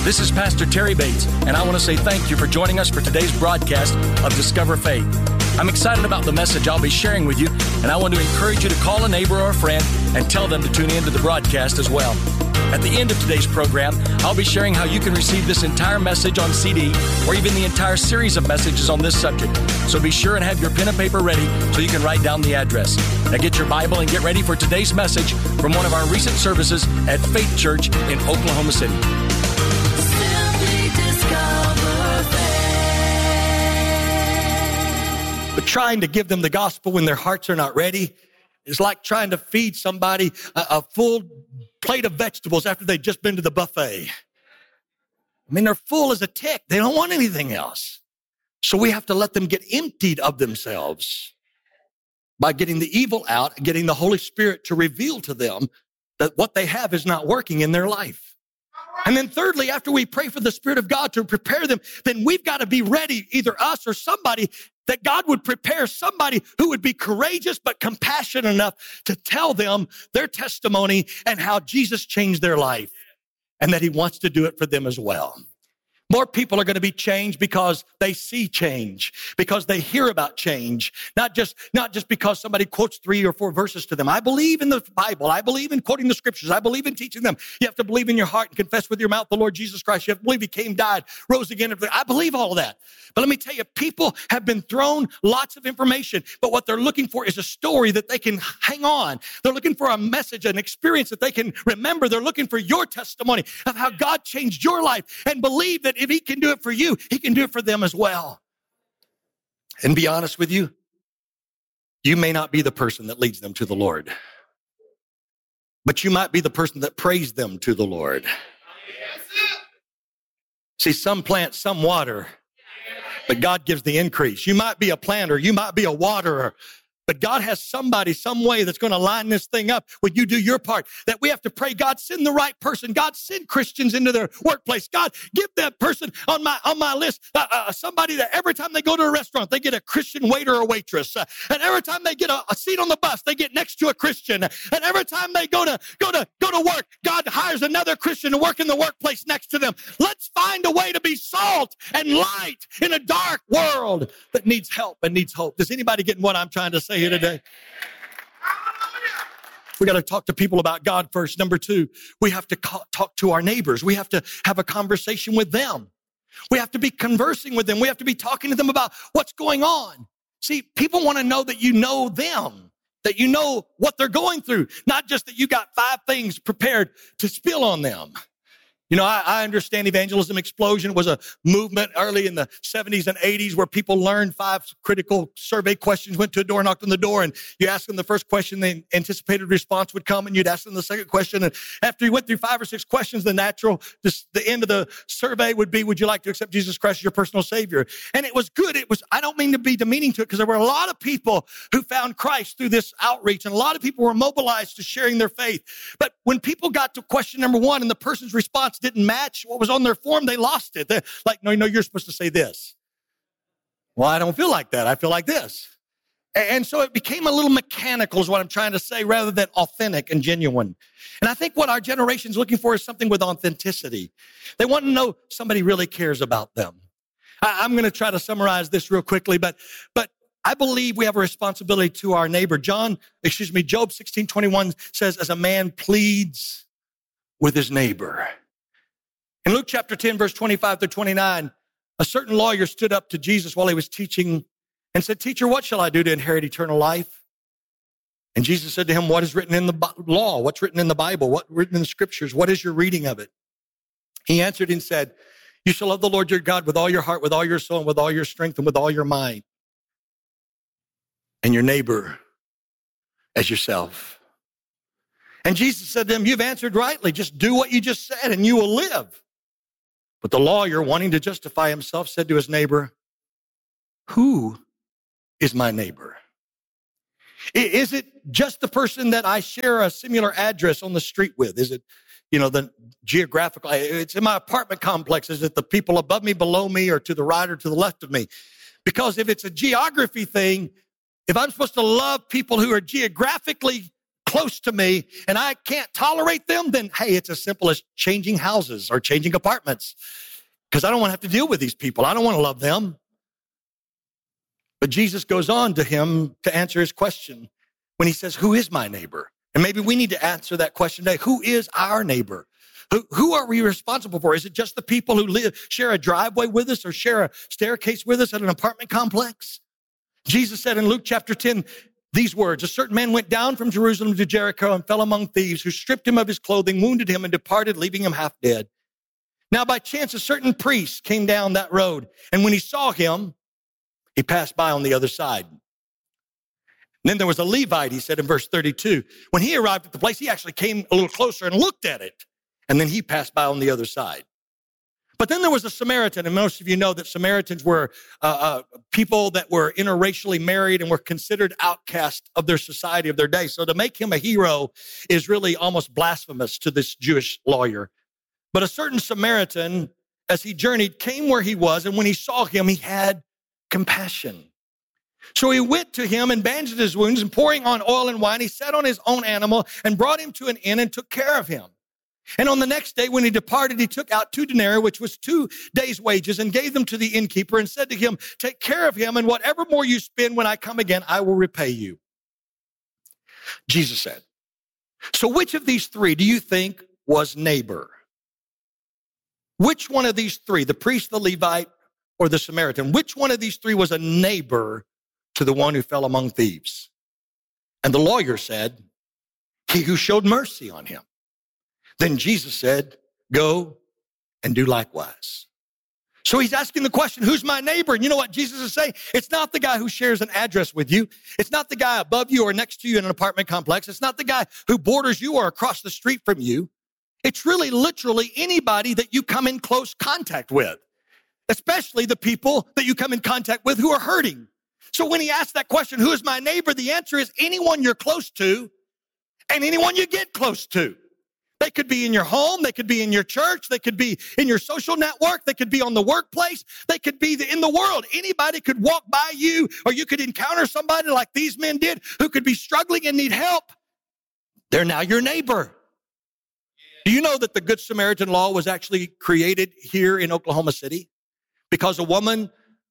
This is Pastor Terry Bates, and I want to say thank you for joining us for today's broadcast of Discover Faith. I'm excited about the message I'll be sharing with you, and I want to encourage you to call a neighbor or a friend and tell them to tune in to the broadcast as well. At the end of today's program, I'll be sharing how you can receive this entire message on CD or even the entire series of messages on this subject. So be sure and have your pen and paper ready so you can write down the address. Now get your Bible and get ready for today's message from one of our recent services at Faith Church in Oklahoma City. But trying to give them the gospel when their hearts are not ready is like trying to feed somebody a full plate of vegetables after they've just been to the buffet. I mean, they're full as a tick. They don't want anything else. So we have to let them get emptied of themselves by getting the evil out, getting the Holy Spirit to reveal to them that what they have is not working in their life. And then thirdly, after we pray for the Spirit of God to prepare them, then we've got to be ready, either us or somebody, that God would prepare somebody who would be courageous but compassionate enough to tell them their testimony and how Jesus changed their life and that he wants to do it for them as well. More people are going to be changed because they see change, because they hear about change, not just because somebody quotes 3 or 4 verses to them. I believe in the Bible. I believe in quoting the scriptures. I believe in teaching them. You have to believe in your heart and confess with your mouth the Lord Jesus Christ. You have to believe he came, died, rose again. I believe all of that. But let me tell you, people have been thrown lots of information, but what they're looking for is a story that they can hang on. They're looking for a message, an experience that they can remember. They're looking for your testimony of how God changed your life, and believe that if he can do it for you, he can do it for them as well. And be honest with you, you may not be the person that leads them to the Lord, but you might be the person that prays them to the Lord. See, some plant, some water, but God gives the increase. You might be a planter, you might be a waterer, but God has somebody, some way that's going to line this thing up when you do your part. That we have to pray, God, send the right person. God, send Christians into their workplace. God, give that person on my list, somebody that every time they go to a restaurant, they get a Christian waiter or waitress. And every time they get a seat on the bus, they get next to a Christian. And every time they go to work, God hires another Christian to work in the workplace next to them. Let's find a way to be salt and light in a dark world that needs help and needs hope. Does anybody get what I'm trying to say here today? We got to talk to people about God first. Number 2, we have to talk to our neighbors. We have to have a conversation with them. We have to be conversing with them. We have to be talking to them about what's going on. See, people want to know that you know them, that you know what they're going through, not just that you got 5 things prepared to spill on them. You know, I understand Evangelism Explosion was a movement early in the 70s and 80s where people learned 5 critical survey questions, went to a door, knocked on the door, and you asked them the first question, the anticipated response would come, and you'd ask them the second question. And after you went through 5 or 6 questions, the end of the survey would be, would you like to accept Jesus Christ as your personal Savior? And it was good. I don't mean to be demeaning to it, because there were a lot of people who found Christ through this outreach, and a lot of people were mobilized to sharing their faith. But when people got to question number 1 and the person's response didn't match what was on their form, they lost it. They're like, no, you're supposed to say this. Well, I don't feel like that. I feel like this. And so it became a little mechanical is what I'm trying to say, rather than authentic and genuine. And I think what our generation's looking for is something with authenticity. They want to know somebody really cares about them. I'm going to try to summarize this real quickly, but I believe we have a responsibility to our neighbor. Job 16:21 says, as a man pleads with his neighbor. In Luke chapter 10, verse 25 through 29, a certain lawyer stood up to Jesus while he was teaching and said, "Teacher, what shall I do to inherit eternal life?" And Jesus said to him, "What is written in the law? What's written in the Bible? What's written in the scriptures? What is your reading of it?" He answered and said, "You shall love the Lord your God with all your heart, with all your soul, and with all your strength, and with all your mind, and your neighbor as yourself." And Jesus said to him, "You've answered rightly. Just do what you just said and you will live." But the lawyer, wanting to justify himself, said to his neighbor, "Who is my neighbor? Is it just the person that I share a similar address on the street with? Is it, the geographical, it's in my apartment complex. Is it the people above me, below me, or to the right or to the left of me?" Because if it's a geography thing, if I'm supposed to love people who are geographically close to me and I can't tolerate them, then hey, it's as simple as changing houses or changing apartments because I don't want to have to deal with these people. I don't want to love them. But Jesus goes on to him to answer his question when he says, who is my neighbor? And maybe we need to answer that question today. Who is our neighbor? Who are we responsible for? Is it just the people who share a driveway with us or share a staircase with us at an apartment complex? Jesus said in Luke chapter 10, these words, a certain man went down from Jerusalem to Jericho and fell among thieves who stripped him of his clothing, wounded him and departed, leaving him half dead. Now by chance, a certain priest came down that road. And when he saw him, he passed by on the other side. And then there was a Levite, he said in verse 32. When he arrived at the place, he actually came a little closer and looked at it. And then he passed by on the other side. But then there was a Samaritan, and most of you know that Samaritans were people that were interracially married and were considered outcasts of their society of their day. So to make him a hero is really almost blasphemous to this Jewish lawyer. But a certain Samaritan, as he journeyed, came where he was, and when he saw him, he had compassion. So he went to him and bandaged his wounds, and pouring on oil and wine, he sat on his own animal and brought him to an inn and took care of him. And on the next day, when he departed, he took out 2 denarii, which was 2 days' wages, and gave them to the innkeeper and said to him, take care of him, and whatever more you spend when I come again, I will repay you. Jesus said, so which of these 3 do you think was neighbor? Which one of these 3, the priest, the Levite, or the Samaritan, which one of these 3 was a neighbor to the one who fell among thieves? And the lawyer said, he who showed mercy on him. Then Jesus said, go and do likewise. So he's asking the question, who's my neighbor? And you know what Jesus is saying? It's not the guy who shares an address with you. It's not the guy above you or next to you in an apartment complex. It's not the guy who borders you or across the street from you. It's really literally anybody that you come in close contact with, especially the people that you come in contact with who are hurting. So when he asks that question, who is my neighbor? The answer is anyone you're close to and anyone you get close to. They could be in your home. They could be in your church. They could be in your social network. They could be on the workplace. They could be in the world. Anybody could walk by you, or you could encounter somebody like these men did who could be struggling and need help. They're now your neighbor. Do you know that the Good Samaritan law was actually created here in Oklahoma City? Because a woman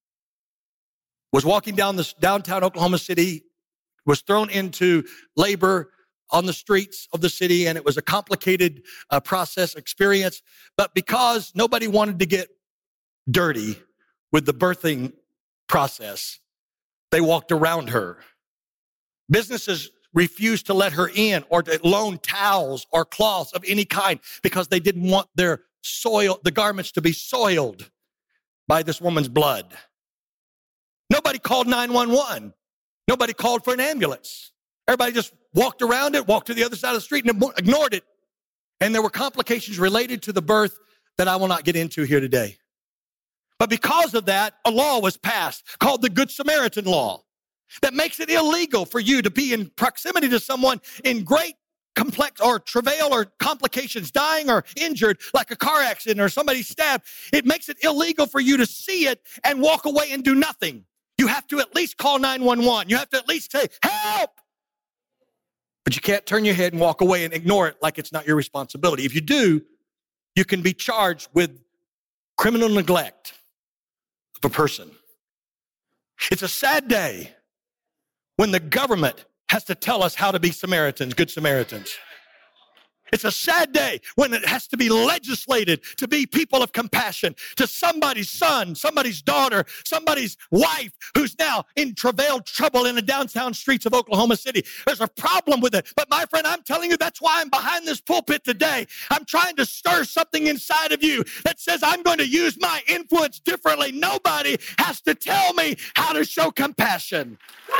was walking down the downtown Oklahoma City, was thrown into labor on the streets of the city, and it was a complicated experience. But because nobody wanted to get dirty with the birthing process, they walked around her. Businesses refused to let her in or to loan towels or cloths of any kind because they didn't want the garments to be soiled by this woman's blood. Nobody called 911. Nobody called for an ambulance. Everybody just walked around it, walked to the other side of the street and ignored it. And there were complications related to the birth that I will not get into here today. But because of that, a law was passed called the Good Samaritan law that makes it illegal for you to be in proximity to someone in great complex or travail or complications, dying or injured, like a car accident or somebody stabbed. It makes it illegal for you to see it and walk away and do nothing. You have to at least call 911. You have to at least say, help! But you can't turn your head and walk away and ignore it like it's not your responsibility. If you do, you can be charged with criminal neglect of a person. It's a sad day when the government has to tell us how to be Samaritans, good Samaritans. It's a sad day when it has to be legislated to be people of compassion to somebody's son, somebody's daughter, somebody's wife who's now in trouble in the downtown streets of Oklahoma City. There's a problem with it. But my friend, I'm telling you, that's why I'm behind this pulpit today. I'm trying to stir something inside of you that says I'm going to use my influence differently. Nobody has to tell me how to show compassion.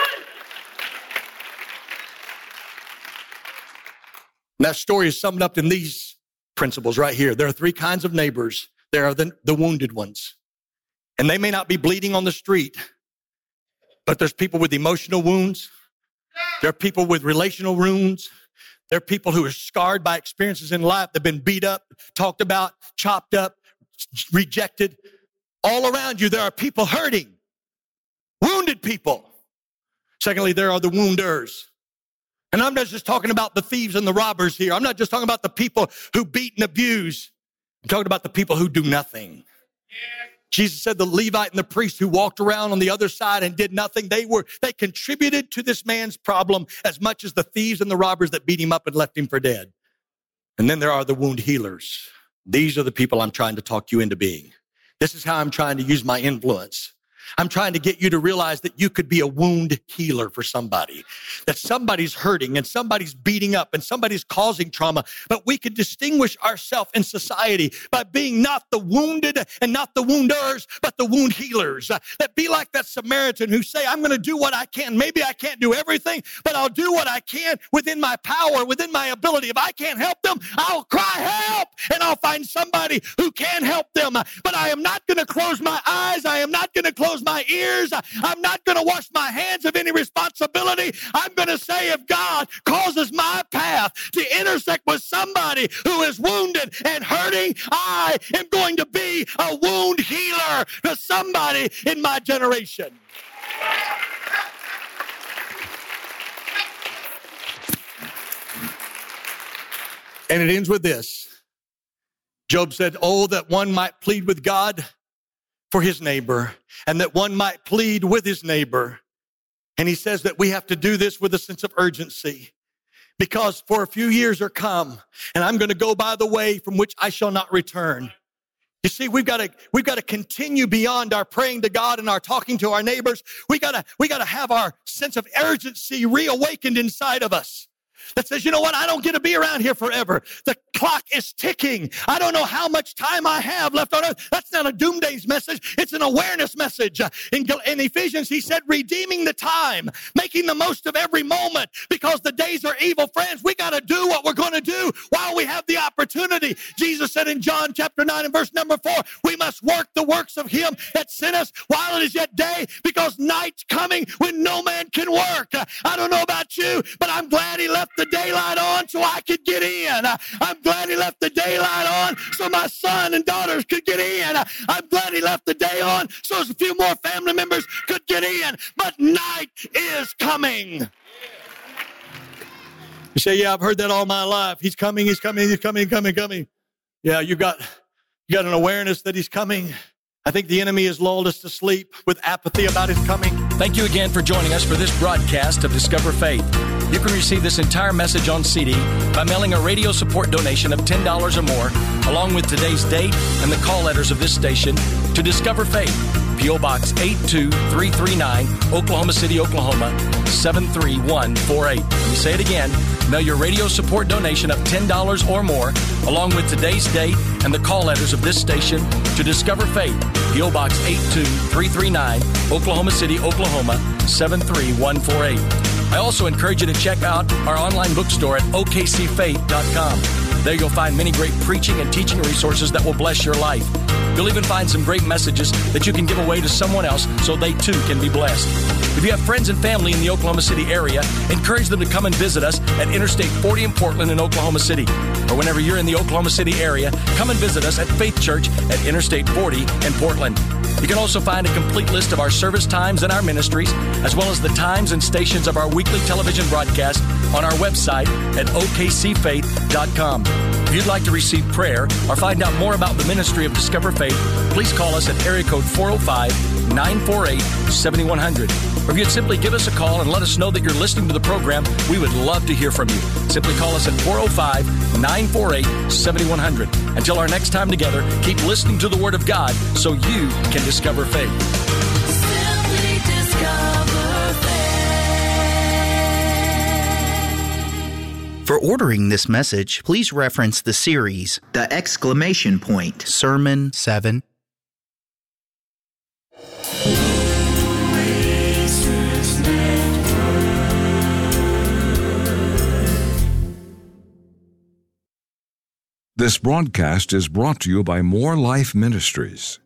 And that story is summed up in these principles right here. There are 3 kinds of neighbors. There are the wounded ones. And they may not be bleeding on the street, but there's people with emotional wounds. There are people with relational wounds. There are people who are scarred by experiences in life. They've been beat up, talked about, chopped up, rejected. All around you, there are people hurting, wounded people. Secondly, there are the wounders. And I'm not just talking about the thieves and the robbers here. I'm not just talking about the people who beat and abuse. I'm talking about the people who do nothing. Jesus said the Levite and the priest who walked around on the other side and did nothing, they contributed to this man's problem as much as the thieves and the robbers that beat him up and left him for dead. And then there are the wound healers. These are the people I'm trying to talk you into being. This is how I'm trying to use my influence. I'm trying to get you to realize that you could be a wound healer for somebody, that somebody's hurting and somebody's beating up and somebody's causing trauma. But we could distinguish ourselves in society by being not the wounded and not the wounders, but the wound healers. That be like that Samaritan who say, I'm going to do what I can. Maybe I can't do everything, but I'll do what I can within my power, within my ability. If I can't help them, I'll cry help and I'll find somebody who can help them. But I am not going to close my eyes. I am not going to close my ears. I'm not going to wash my hands of any responsibility. I'm going to say if God causes my path to intersect with somebody who is wounded and hurting, I am going to be a wound healer to somebody in my generation. And it ends with this. Job said, oh, that one might plead with God for his neighbor, and that one might plead with his neighbor. And he says that we have to do this with a sense of urgency, because for a few years are come, and I'm going to go by the way from which I shall not return. You see, we've got to continue beyond our praying to God and our talking to our neighbors. We got to have our sense of urgency reawakened inside of us. That says, you know what? I don't get to be around here forever. The clock is ticking. I don't know how much time I have left on earth. That's not a doomsday message. It's an awareness message. In Ephesians, he said, redeeming the time, making the most of every moment, because the days are evil. Friends, we got to do what we're going to do while we have the opportunity. Jesus said in John chapter 9 and verse number 4, we must work the works of him that sent us while it is yet day, because night's coming when no man can work. I don't know about you, but I'm glad he left the daylight on so I could get in. I'm glad he left the daylight on so my son and daughters could get in. I'm glad he left the day on so a few more family members could get in. But night is coming. You say, yeah, I've heard that all my life. He's coming, he's coming, he's coming, coming. Yeah, you got an awareness that he's coming. I think the enemy has lulled us to sleep with apathy about his coming. Thank you again for joining us for this broadcast of Discover Faith. You can receive this entire message on CD by mailing a radio support donation of $10 or more, along with today's date and the call letters of this station, to Discover Faith, P.O. Box 82339, Oklahoma City, Oklahoma, 73148. Let me say it again. Mail your radio support donation of $10 or more, along with today's date and the call letters of this station, to Discover Faith, P.O. Box 82339, Oklahoma City, Oklahoma, 73148. I also encourage you to check out our online bookstore at okcfaith.com. There you'll find many great preaching and teaching resources that will bless your life. You'll even find some great messages that you can give away to someone else so they too can be blessed. If you have friends and family in the Oklahoma City area, encourage them to come and visit us at Interstate 40 in Portland in Oklahoma City. Or whenever you're in the Oklahoma City area, come and visit us at Faith Church at Interstate 40 in Portland. You can also find a complete list of our service times and our ministries, as well as the times and stations of our weekly television broadcast on our website at okcfaith.com. If you'd like to receive prayer or find out more about the ministry of Discover Faith, please call us at area code 405-948-7100. Or if you'd simply give us a call and let us know that you're listening to the program, we would love to hear from you. Simply call us at 405-948-7100. Until our next time together, keep listening to the Word of God so you can discover faith. Simply discover faith. For ordering this message, please reference the series, The Exclamation Point, Sermon 7. This broadcast is brought to you by More Life Ministries.